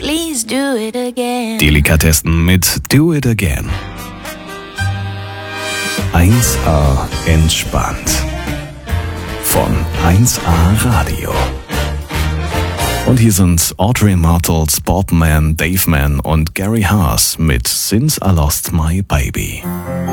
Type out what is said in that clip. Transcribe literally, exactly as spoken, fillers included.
please do it again. Delikatessen mit Do It Again. eins A entspannt. Von eins A Radio. Und hier sind Audrey Martels, Bob Mann, Dave Mann und Gary Haas mit Since I Lost My Baby.